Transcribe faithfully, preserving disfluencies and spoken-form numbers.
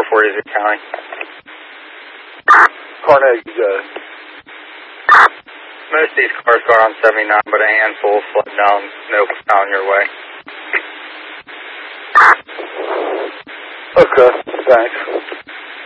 Forty-Two County. Carnegie, uh, most of these cars are on seventy-nine, but a handful flood down, no, down your way. Okay, thanks.